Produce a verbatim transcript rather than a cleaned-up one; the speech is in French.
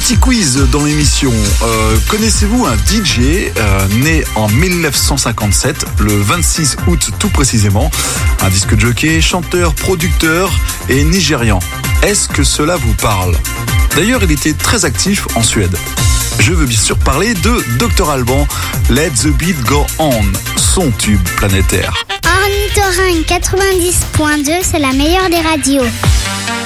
Petit quiz dans l'émission. Euh, connaissez-vous un D J euh, né en dix-neuf cent cinquante-sept, le vingt-six août tout précisément, un disque jockey, chanteur, producteur et nigérian? Est-ce que cela vous parle? D'ailleurs, il était très actif en Suède. Je veux bien sûr parler de docteur Alban, Let the Beat Go On, son tube planétaire. Ornithorynque quatre-vingt-dix point deux, c'est la meilleure des radios.